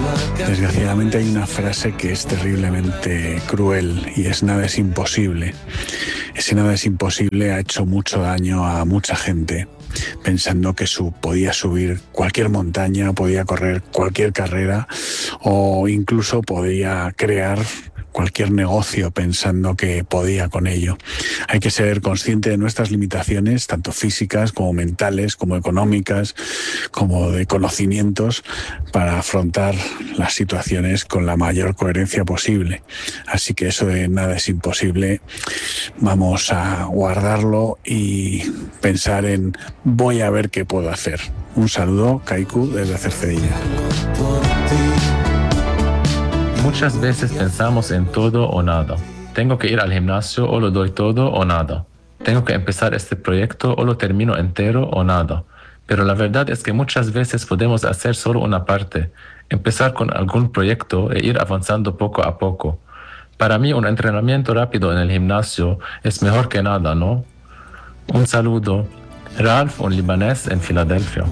Desgraciadamente hay una frase que es terriblemente cruel y es nada es imposible. Ese nada es imposible ha hecho mucho daño a mucha gente, pensando que podía subir cualquier montaña, podía correr cualquier carrera o incluso podía crear cualquier negocio pensando que podía con ello. Hay que ser consciente de nuestras limitaciones, tanto físicas como mentales, como económicas, como de conocimientos, para afrontar las situaciones con la mayor coherencia posible. Así que eso de nada es imposible, vamos a guardarlo y pensar en voy a ver qué puedo hacer. Un saludo, Kaiku, desde Cercedilla. Muchas veces pensamos en todo o nada. Tengo que ir al gimnasio o lo doy todo o nada. Tengo que empezar este proyecto o lo termino entero o nada. Pero la verdad es que muchas veces podemos hacer solo una parte, empezar con algún proyecto e ir avanzando poco a poco. Para mí un entrenamiento rápido en el gimnasio es mejor que nada, ¿no? Un saludo. Ralph, un libanés en Filadelfia.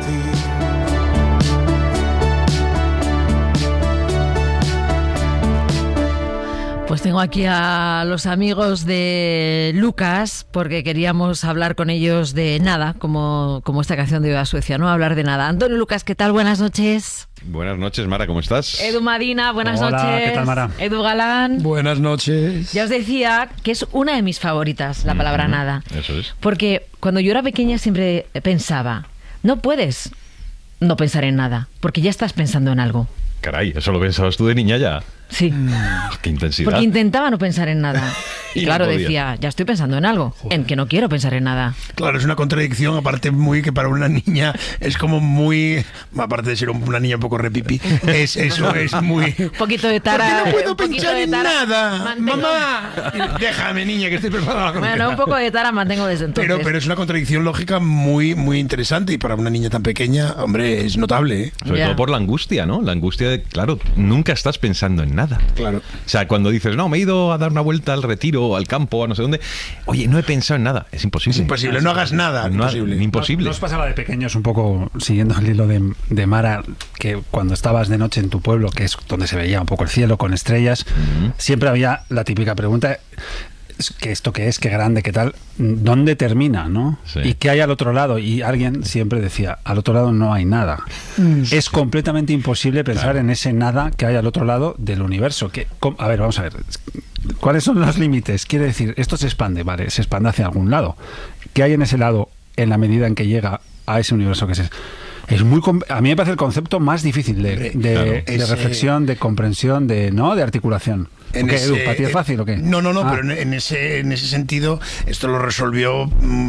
Pues tengo aquí a los amigos de Lucas, porque queríamos hablar con ellos de nada, como esta canción de Viva Suecia, ¿no? Hablar de nada. Antonio Lucas, ¿qué tal? Buenas noches. Buenas noches, Mara, ¿cómo estás? Edu Madina, buenas noches. ¿Qué tal, Mara? Edu Galán. Buenas noches. Ya os decía que es una de mis favoritas, la palabra nada. Eso es. Porque cuando yo era pequeña siempre pensaba, no puedes no pensar en nada, porque ya estás pensando en algo. Caray, ¿eso lo pensabas tú de niña ya? Sí. ¡Qué intensidad! Porque intentaba no pensar en nada. Y Y claro, no podía. decía, ya estoy pensando en algo, en que no quiero pensar en nada. Claro, es una contradicción, aparte muy que para una niña es como muy, aparte de ser una niña un poco repipi, eso es muy... Un poquito de tara. ¿Por qué no puedo un poquito pensar de en tara nada? mantengo. ¡Mamá! Déjame, niña, que estoy preparada con Bueno, un poco de tara mantengo desde entonces. pero es una contradicción lógica muy, muy interesante y para una niña tan pequeña, hombre, es notable, ¿eh? Sobre Ya. todo por la angustia, ¿no? La angustia de, claro, nunca estás pensando en nada. Claro. O sea, cuando dices, no, me he ido a dar una vuelta al retiro o al campo, a no sé dónde, oye, no he pensado en nada. Es imposible. Es imposible, no hagas nada. No, Imposible. imposible. ¿No os pasaba de pequeños un poco, siguiendo el hilo de Mara, que cuando estabas de noche en tu pueblo, que es donde se veía un poco el cielo con estrellas, siempre había la típica pregunta, ¿qué esto qué es? ¿Qué grande? ¿Qué tal? ¿Dónde termina? ¿No? Sí. ¿Y qué hay al otro lado? Y alguien siempre decía, al otro lado no hay nada. Es completamente imposible pensar en ese nada que hay al otro lado del universo. A ver, vamos a ver. ¿Cuáles son los límites? Quiere decir, esto se expande, vale, se expande hacia algún lado. ¿Qué hay en ese lado en la medida en que llega a ese universo que es muy a mí me parece el concepto más difícil de reflexión, de comprensión, de articulación. ¿Qué, Edu, para ti es fácil o qué? No, pero en ese sentido esto lo resolvió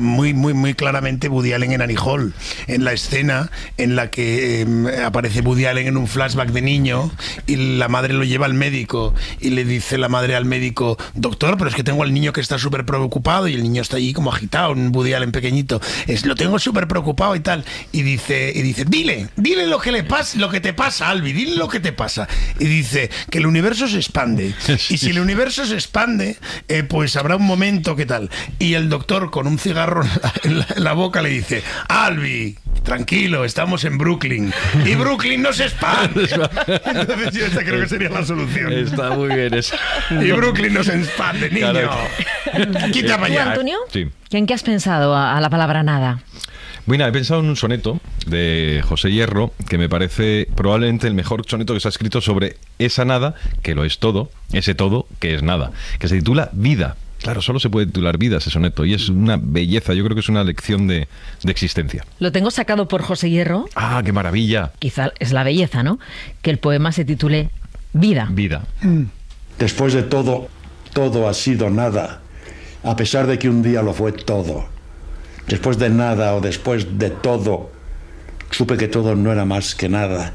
muy claramente Woody Allen en Annie Hall, en la escena en la que aparece Woody Allen en un flashback de niño y la madre lo lleva al médico y le dice la madre al médico, doctor, pero es que tengo al niño que está súper preocupado, y el niño está allí como agitado, un Woody Allen pequeñito, lo tengo súper preocupado y tal, y dice, dile lo que le pasa, lo que te pasa, Albi, dile lo que te pasa, y dice que el universo se expande. Y si el universo se expande, pues habrá un momento que tal. Y el doctor con un cigarro en la boca le dice, Albi, tranquilo, estamos en Brooklyn. Y Brooklyn no se expande. Entonces yo esta creo que sería la solución. Está muy bien eso. Y Brooklyn no se expande, niño. Claro. Quita para ¿Tú, allá. Antonio? Sí. ¿En qué has pensado a la palabra nada? Bueno, he pensado en un soneto de José Hierro que me parece probablemente el mejor soneto que se ha escrito sobre esa nada, que lo es todo, ese todo que es nada, que se titula Vida. Claro, solo se puede titular Vida ese soneto y es una belleza, yo creo que es una lección de existencia. Lo tengo sacado por José Hierro, ¡Ah, qué maravilla! quizá es la belleza, ¿no? Que el poema se titule Vida. Vida. Después de todo, todo ha sido nada, a pesar de que un día lo fue todo. Después de nada o después de todo, supe que todo no era más que nada.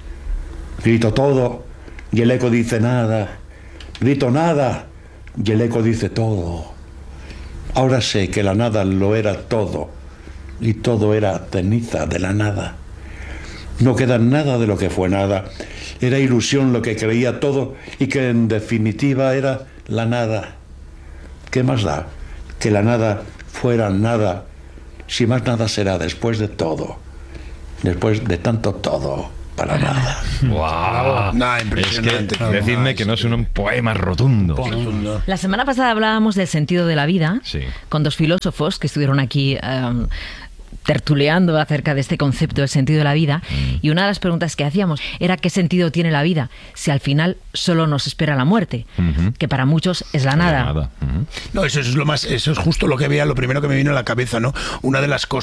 Grito todo y el eco dice nada. Grito nada y el eco dice todo. Ahora sé que la nada lo era todo y todo era ceniza de la nada. No queda nada de lo que fue nada. Era ilusión lo que creía todo y que en definitiva era la nada. ¿Qué más da que la nada fuera nada? Si más nada será después de todo, después de tanto todo. para nada. ¡Guau! Nah, impresionante. Es que decidme que no es un poema rotundo. La semana pasada hablábamos del sentido de la vida Sí. con dos filósofos que estuvieron aquí tertuleando acerca de este concepto del sentido de la vida, y una de las preguntas que hacíamos era ¿qué sentido tiene la vida si al final solo nos espera la muerte? Que para muchos es la nada. No, eso es justo lo primero que me vino a la cabeza, ¿no? Una de las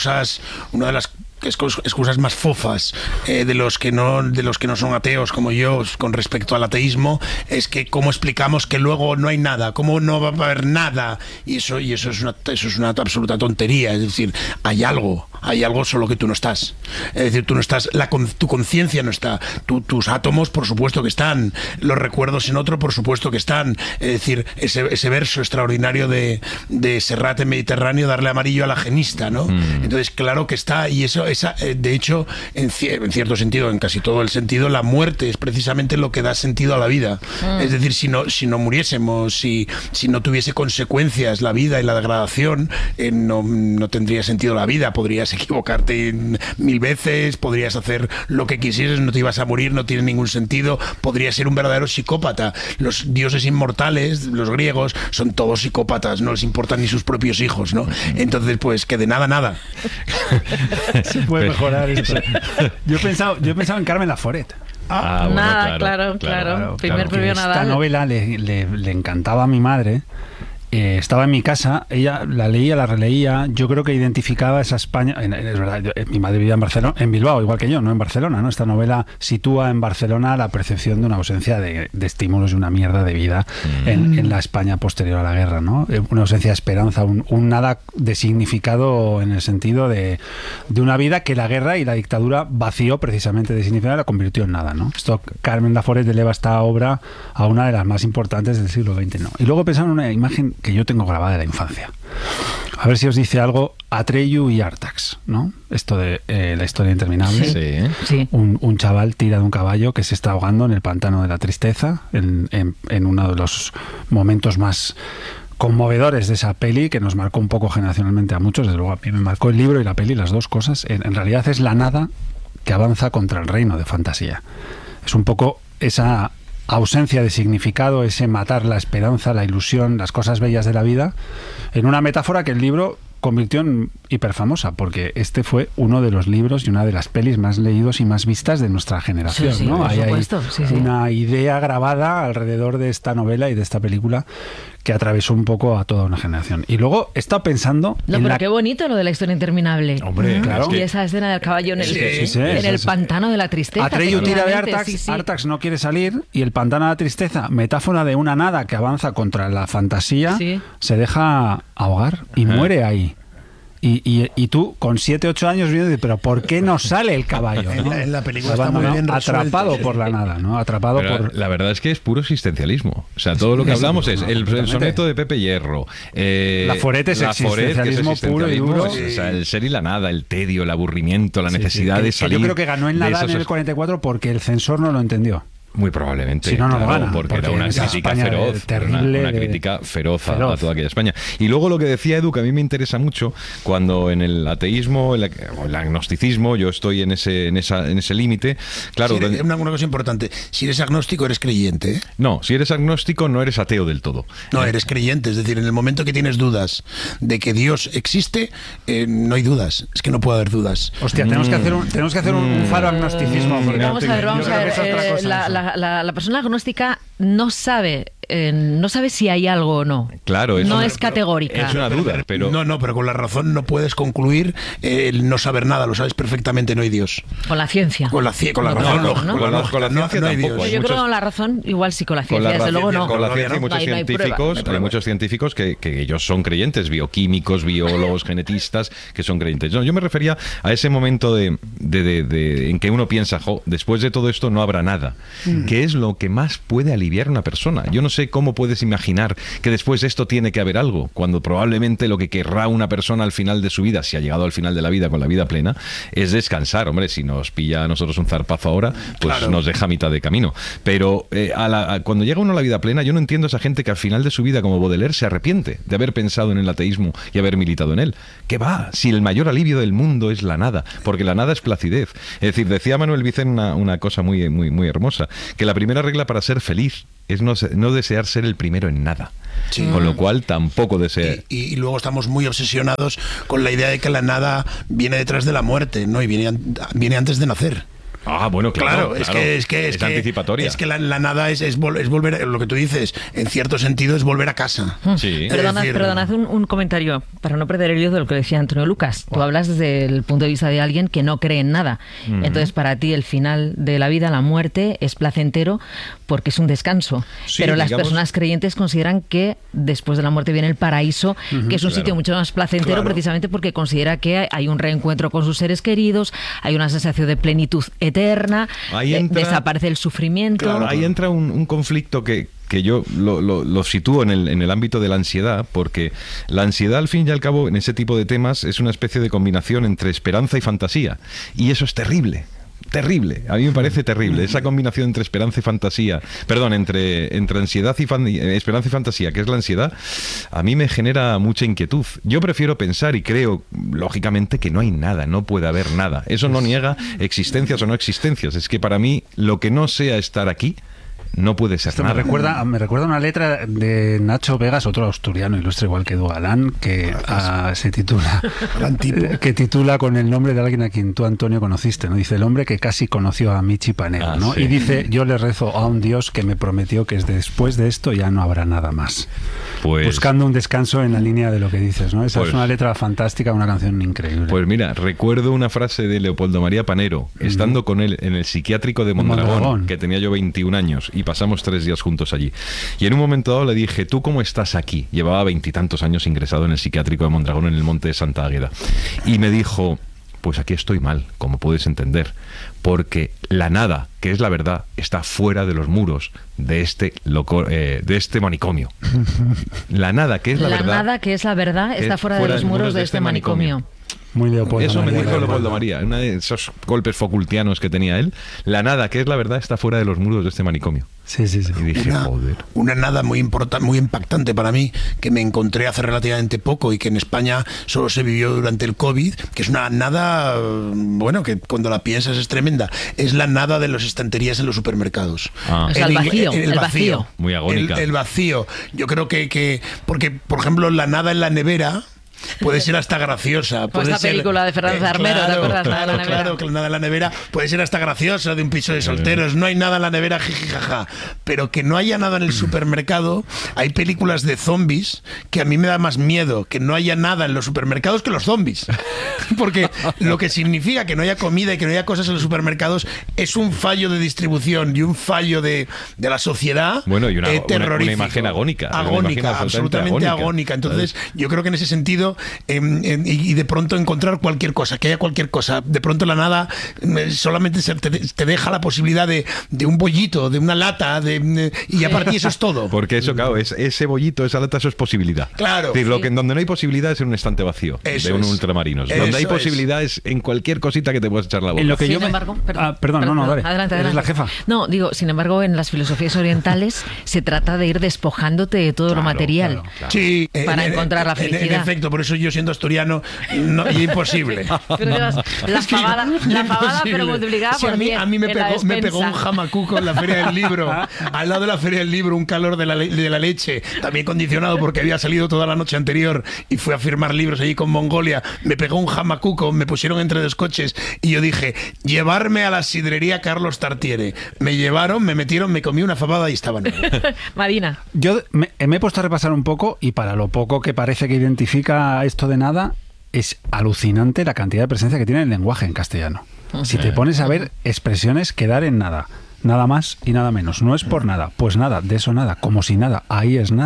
excusas más fofas de los que no son ateos como yo con respecto al ateísmo es que cómo explicamos que luego no hay nada, cómo no va a haber nada, y eso es una absoluta tontería. Es decir, hay algo solo que tú no estás. Es decir, tú no estás, tu conciencia no está, tus átomos por supuesto que están, los recuerdos en otro por supuesto que están. Es decir, ese verso extraordinario de Serrat en Mediterráneo, darle amarillo al ajenista, ¿no? Entonces claro que está, y eso de hecho, en cierto sentido, en casi todo el sentido, la muerte es precisamente lo que da sentido a la vida. Es decir, si no muriésemos, si no tuviese consecuencias la vida y la degradación, no tendría sentido la vida. Podrías equivocarte 1000 veces, podrías hacer lo que quisieras, no te ibas a morir, no tiene ningún sentido. Podrías ser un verdadero psicópata. Los dioses inmortales, los griegos, son todos psicópatas, no les importan ni sus propios hijos, ¿no? Entonces, pues que de nada. Puede mejorar esto. Yo he pensado en Carmen Laforet. Nada, claro. Primer premio Nadal. Esta novela le encantaba a mi madre. Estaba en mi casa, ella la leía, la releía. Yo creo que identificaba esa España. Es verdad, mi madre vivía en Barcelona, en Bilbao, igual que yo, no en Barcelona, ¿no? Esta novela sitúa en Barcelona la percepción de una ausencia de estímulos y una mierda de vida en la España posterior a la guerra, ¿no? Una ausencia de esperanza, un nada de significado en el sentido de una vida que la guerra y la dictadura vació precisamente de significado, la convirtió en nada, ¿no? Esto Carmen Laforet eleva esta obra a una de las más importantes del siglo XX, ¿no? Y luego pensaba en una imagen que yo tengo grabada de la infancia. A ver si os dice algo Atreyu y Artax, ¿no? Esto de la historia interminable. Sí. Un chaval tira de un caballo que se está ahogando en el pantano de la tristeza, en uno de los momentos más conmovedores de esa peli, que nos marcó un poco generacionalmente a muchos. Desde luego a mí me marcó el libro y la peli, las dos cosas. En realidad es la nada que avanza contra el reino de fantasía. Es un poco esa ausencia de significado, ese matar la esperanza, la ilusión, las cosas bellas de la vida, en una metáfora que el libro convirtió en hiperfamosa, porque este fue uno de los libros y una de las pelis más leídos y más vistas de nuestra generación, sí, ¿no? por Hay supuesto, una idea grabada alrededor de esta novela y de esta película que atravesó un poco a toda una generación. Y luego he estado pensando... pero qué bonito lo de la historia interminable. Hombre, claro. Y esa escena del caballo en el pantano de la tristeza. Atreyu tira de Artax, sí. Artax no quiere salir, y el pantano de la tristeza, metáfora de una nada que avanza contra la fantasía, se deja ahogar y muere ahí. Y tú, con 7, 8 años, viendo, pero ¿por qué no sale el caballo? ¿No? En la película está muy bien resuelto. Atrapado por la nada, ¿no? Atrapado por... La verdad es que es puro existencialismo. O sea, todo lo que hablamos es el soneto de Pepe Hierro. Laforet es existencialismo puro y duro. O sea, el ser y la nada, el tedio, el aburrimiento, la necesidad de salir. Yo creo que ganó en Nadal en el 44 porque el censor no lo entendió. Muy probablemente. Si no, no lo gana, porque era una crítica España feroz. terrible, una crítica feroz a toda aquella España. Y luego lo que decía Edu, que a mí me interesa mucho, cuando en el ateísmo, el agnosticismo, yo estoy en ese límite. Claro, una cosa importante, si eres agnóstico eres creyente, ¿eh? No, si eres agnóstico no eres ateo del todo. No, eres creyente, es decir, en el momento que tienes dudas de que Dios existe, no hay dudas, es que no puede haber dudas. Hostia, tenemos que hacer un faro agnosticismo. Vamos a ver. La persona agnóstica no sabe si hay algo o no. Claro, no es categórica. Es una duda, pero... No, pero con la razón no puedes concluir el no saber nada, lo sabes perfectamente, no hay Dios. Con la ciencia. Con la razón, Con la ciencia no hay tampoco. Dios. Yo creo que con la razón, igual sí, con la ciencia, desde luego no. Con la ciencia hay muchos científicos que ellos son creyentes, bioquímicos, biólogos, genetistas, que son creyentes. No, yo me refería a ese momento en que uno piensa, después de todo esto no habrá nada. ¿Qué es lo que más puede aliviar a una persona? Yo no sé sé cómo puedes imaginar que después de esto tiene que haber algo, cuando probablemente lo que querrá una persona al final de su vida, si ha llegado al final de la vida con la vida plena, es descansar. Hombre, si nos pilla a nosotros un zarpazo ahora, pues claro, nos deja a mitad de camino. Pero cuando llega uno a la vida plena, yo no entiendo a esa gente que al final de su vida, como Baudelaire, se arrepiente de haber pensado en el ateísmo y haber militado en él. ¿Qué va? Si el mayor alivio del mundo es la nada, porque la nada es placidez. Es decir, decía Manuel Vicent una cosa muy, muy, muy hermosa, que la primera regla para ser feliz es no desear ser el primero en nada. Sí. Con lo cual tampoco desea. Y luego estamos muy obsesionados con la idea de que la nada viene detrás de la muerte, ¿no? Y viene antes de nacer. Ah, bueno, claro. Es que anticipatoria. Es que la nada es volver, lo que tú dices, en cierto sentido es volver a casa. Sí. Perdonad un comentario, para no perder el hilo de lo que decía Antonio Lucas. Tú hablas desde el punto de vista de alguien que no cree en nada. Entonces, para ti, el final de la vida, la muerte, es placentero porque es un descanso. Sí, pero las personas creyentes consideran que después de la muerte viene el paraíso, que es un sitio mucho más placentero, precisamente porque considera que hay un reencuentro con sus seres queridos, hay una sensación de plenitud eterna, desaparece el sufrimiento. Claro, ahí entra un conflicto que yo lo sitúo en el ámbito de la ansiedad, porque la ansiedad, al fin y al cabo, en ese tipo de temas, es una especie de combinación entre esperanza y fantasía. Y eso es terrible. Terrible, a mí me parece terrible esa combinación entre esperanza y fantasía, perdón, entre ansiedad y esperanza y fantasía, que es la ansiedad. A mí me genera mucha inquietud. Yo prefiero pensar y creo, lógicamente, que no hay nada, no puede haber nada. Eso no niega existencias o no existencias. Es que para mí, lo que no sea estar aquí, no puede ser nada. Me recuerda una letra de Nacho Vegas, otro asturiano ilustre igual que Edu Galán, que se titula que titula con el nombre de alguien a quien tú, Antonio, conociste, ¿no? Dice: el hombre que casi conoció a Michi Panero, ¿no? Sí. Y dice: yo le rezo a un Dios que me prometió que después de esto ya no habrá nada más. Pues, buscando un descanso en la línea de lo que dices, ¿no? Esa es una letra fantástica, una canción increíble. Pues mira, recuerdo una frase de Leopoldo María Panero, estando con él en el psiquiátrico de Mondragón, que tenía yo 21 años, y pasamos 3 días juntos allí. Y en un momento dado le dije: ¿tú cómo estás aquí? Llevaba 20 y tantos años ingresado en el psiquiátrico de Mondragón, en el monte de Santa Águeda. Y me dijo: pues aquí estoy mal, como puedes entender, porque la nada, que es la verdad, está fuera de los muros de este manicomio. La nada, que es la verdad. La nada, que es la verdad, está fuera de los muros de este manicomio. Muy Leopoldo. Eso me dijo Leopoldo María, uno de esos golpes Foucaultianos que tenía él. La nada, que es la verdad, está fuera de los muros de este manicomio. Sí. Y dije, joder. Una nada muy importante, muy impactante para mí, que me encontré hace relativamente poco y que en España solo se vivió durante el COVID, que es una nada, bueno, que cuando la piensas es tremenda. Es la nada de las estanterías en los supermercados. O sea, el vacío. Muy agónica. El vacío. Yo creo que porque, por ejemplo, la nada en la nevera puede ser hasta graciosa. Pues la película de Fernández Armero, ¿te acuerdas? Claro, que nada en la nevera puede ser hasta graciosa, de un piso de solteros. No hay nada en la nevera, jijijaja. Pero que no haya nada en el supermercado. Hay películas de zombies que a mí me da más miedo que no haya nada en los supermercados que los zombies. Porque lo que significa que no haya comida y que no haya cosas en los supermercados es un fallo de distribución y un fallo de la sociedad. Bueno, y una imagen agónica. Absolutamente agónica. Entonces, yo creo que en ese sentido, y de pronto encontrar cualquier cosa, que haya cualquier cosa. De pronto la nada solamente te deja la posibilidad de un bollito, de una lata, y a partir de eso es todo. Porque eso, claro, ese bollito, esa lata, eso es posibilidad. Claro. Es decir, donde no hay posibilidad es en un estante vacío de un ultramarinos. Donde hay posibilidad es en cualquier cosita que te puedas echar la boca. En lo que sin embargo, dale. Adelante. ¿Eres la jefa? No, digo, sin embargo, en las filosofías orientales se trata de ir despojándote de todo lo material. Claro. Sí, para encontrar la felicidad. En efecto, por eso yo, siendo asturiano, es imposible. Pero la pavada, pero multiplicada por 10. A mí me pegó un jamacuco en la Feria del Libro. Al lado de la Feria del Libro, un calor de la leche, también condicionado porque había salido toda la noche anterior y fui a firmar libros allí con Mongolia. Me pegó un jamacuco, me pusieron entre dos coches y yo dije: llevarme a la sidrería Carlos Tartiere. Me llevaron, me metieron, me comí una fabada y estaban. Marina. Yo me he puesto a repasar un poco, y para lo poco que parece que identifica esto de nada, es alucinante la cantidad de presencia que tiene el lenguaje en castellano. Si te pones a ver expresiones, quedar en nada, nada más y nada menos. No es por nada, pues nada, de eso nada, como si nada, ahí es nada.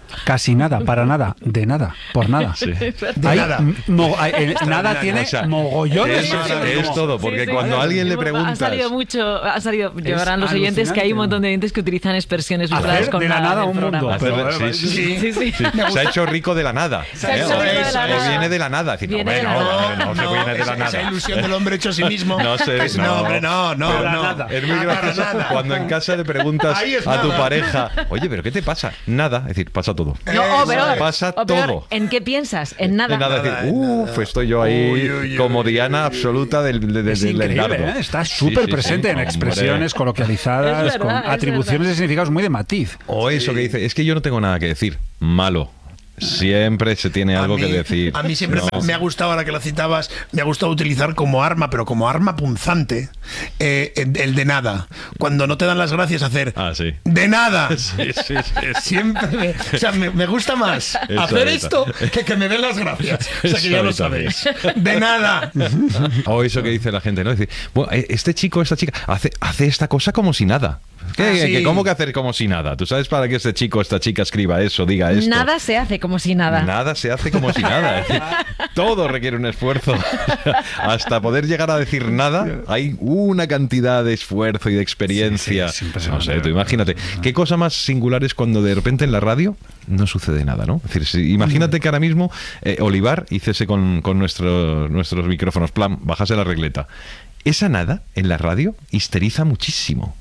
Casi nada, para nada, de nada, por nada. Sí. De Hay nada. nada tiene O sea, mogollones. es todo, porque cuando a alguien le preguntas... Ha salido, llevarán los oyentes que hay un montón de oyentes que utilizan expresiones vinculadas Hacer con de la nada en el un mundo. programa. Pero, Sí. Se ha hecho rico de la nada. Se ha hecho rico de la O nada. viene de la nada. Decir, Viene de la no, nada. no se viene de la Esa nada. ilusión del hombre hecho a sí mismo. No sé, Pues no. hombre, no. Es muy gracioso cuando en casa le preguntas Ahí es a tu nada. pareja, oye, ¿pero qué te pasa? Nada. Es decir, pasa todo. Pasa o peor, todo. ¿en qué piensas? En nada. De nada, decir, estoy yo ahí Uy, como Diana absoluta del es del increíble, dardo. ¿eh? Está súper Sí, presente en hombre. expresiones coloquializadas, Es verdad, con es atribuciones verdad. de significados muy de matiz. O eso que dice, es que yo no tengo nada que decir. Malo. Siempre se tiene algo que decir. A mí siempre No. me ha gustado, ahora que la citabas, me ha gustado utilizar como arma, pero como arma punzante, el de nada. Cuando no te dan las gracias, hacer Ah, sí. de nada. Sí. Siempre me gusta más Eso, hacer eso. esto que me den las gracias. O sea que Eso, ya lo eso. sabéis. De nada. O eso que dice la gente, ¿no? Dice, bueno, este chico, esta chica, hace esta cosa como si nada. Sí. ¿Cómo que hacer como si nada? ¿Tú sabes para qué este chico, esta chica escriba eso, diga esto? Nada se hace como si nada. Nada se hace como si nada. Es decir, todo requiere un esfuerzo. Hasta poder llegar a decir nada, hay una cantidad de esfuerzo y de experiencia. Sí, es No impresionante. sé, tú imagínate. ¿Qué cosa más singular es cuando de repente en la radio no sucede nada, ¿no? Es decir, imagínate que ahora mismo Olivar hiciese con nuestros micrófonos, plan, bajase la regleta. Esa nada en la radio histeriza muchísimo.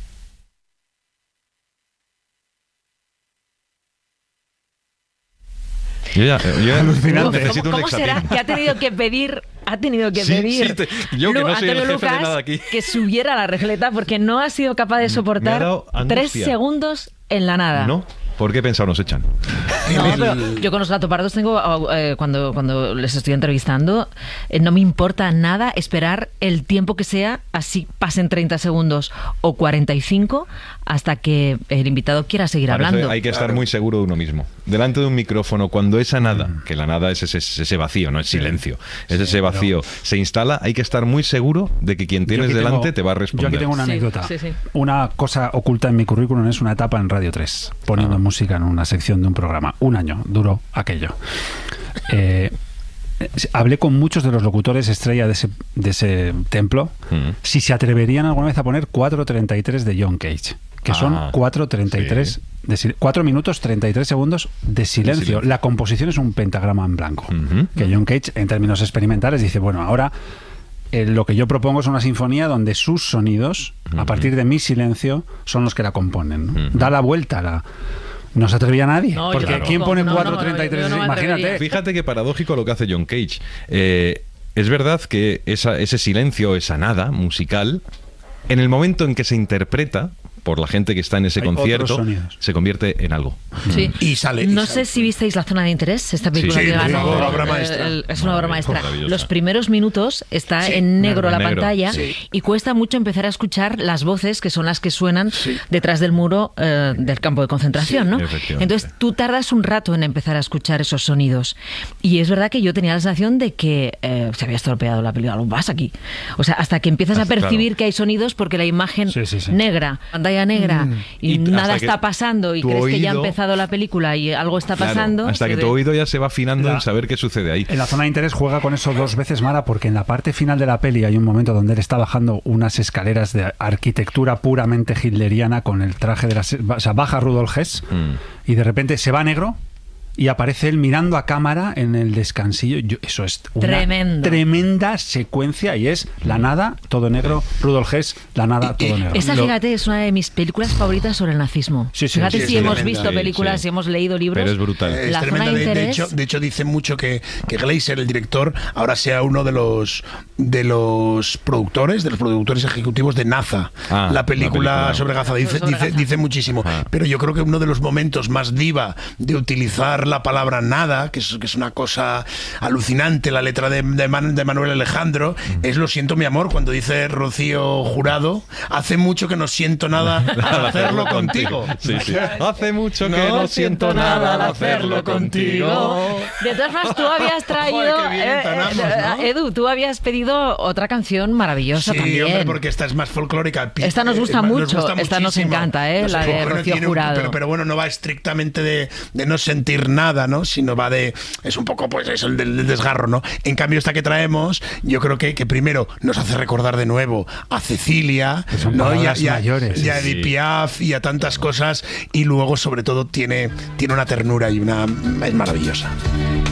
Yo Alucinante. necesito un ¿Cómo será Lexatin. que ha tenido que pedir Sí, yo que no soy el Antonio jefe de Lucas nada aquí. que subiera la regleta porque no ha sido capaz de Me ha soportar dado 3 angustia. segundos en la nada? ¿No? ¿Por qué pensado nos echan? No, pero yo con los latopardos tengo, cuando les estoy entrevistando, no me importa nada esperar el tiempo que sea, así pasen 30 segundos o 45, hasta que el invitado quiera seguir Para eso hablando. hay que estar muy seguro de uno mismo. Delante de un micrófono, cuando esa nada, que la nada es ese vacío, no es silencio, es ese vacío, se instala, hay que estar muy seguro de que quien tienes delante te va a responder. Yo aquí tengo una Sí, anécdota. sí. Una cosa oculta en mi currículum es una etapa en Radio 3, poniendo música en una sección de un programa. Un año duró aquello. Hablé con muchos de los locutores estrella de ese templo si se atreverían alguna vez a poner 4:33 de John Cage, que son 4:33 4 minutos 33 segundos de silencio. La composición es un pentagrama en blanco, que John Cage en términos experimentales dice, bueno, ahora lo que yo propongo es una sinfonía donde sus sonidos, a partir de mi silencio, son los que la componen, ¿no? Da la vuelta no se atrevía nadie, No, porque yo ¿quién tampoco. pone No, 4:33? yo no me Imagínate. atrevería. Fíjate qué paradójico lo que hace John Cage. Es verdad que ese silencio, esa nada musical, en el momento en que se interpreta por la gente que está en ese Hay concierto, otros sonidos. se convierte en algo. Sí. Y sale. No sé si visteis La Zona de Interés, esta película Sí, que por ganó. favor, obra maestra. Es una obra maestra. Maravillosa. Los primeros minutos está Sí, en negro la negro. pantalla Sí. y cuesta mucho empezar a escuchar las voces que son las que suenan detrás del muro del campo de concentración, ¿no? efectivamente. Entonces tú tardas un rato en empezar a escuchar esos sonidos. Y es verdad que yo tenía la sensación de que se había estropeado la película. ¿Lo vas aquí? O sea, hasta que empiezas a percibir claro. que hay sonidos porque la imagen Sí, sí, sí. negra, pantalla negra y Y nada hasta que está pasando y tu crees que ya ha oído- empezado la película y algo está Claro, pasando. hasta que tu oído ya se va afinando en saber qué sucede ahí. En la zona de interés juega con eso 2 veces, Mara, porque en la parte final de la peli hay un momento donde él está bajando unas escaleras de arquitectura puramente hitleriana con el traje de o sea, baja Rudolf Hess y de repente se va a negro y aparece él mirando a cámara en el descansillo. Eso es una Tremendo. tremenda secuencia y es la nada, todo negro, Rudolf Hess, la nada, todo negro. Esa, fíjate, es una de mis películas favoritas sobre el nazismo. Sí, sí, Fíjate sí, si es hemos tremenda. visto Sí, películas, sí. si hemos leído libros. Pero es brutal. Es La tremenda. zona de interés. De hecho, dice mucho que Glazer, el director, ahora sea uno de los productores ejecutivos de Naza, la película sobre Gaza. Dice muchísimo. Pero yo creo que uno de los momentos más diva de utilizar la palabra nada, que es una cosa alucinante, la letra de Manuel Alejandro, es Lo siento mi amor, cuando dice Rocío Jurado, hace mucho que no siento nada al hacerlo contigo. Sí, sí. Hace mucho que no siento nada al hacerlo contigo. De todas formas, tú habías traído, Joder, qué bien entonamos, ¿no? Edu, tú habías pedido otra canción maravillosa Sí, también. hombre, porque esta es más folclórica. Esta nos gusta mucho, esta nos muchísimo. encanta, la de Rocío tiene Jurado. pero bueno, no va estrictamente de no sentir nada, ¿no? Sino va de... Es un poco, pues eso, el del desgarro, ¿no? En cambio, esta que traemos, yo creo que primero nos hace recordar de nuevo a Cecilia, son ¿no? palabras mayores. Y a Edith Piaf y a tantas cosas, y luego, sobre todo, tiene una ternura y es maravillosa.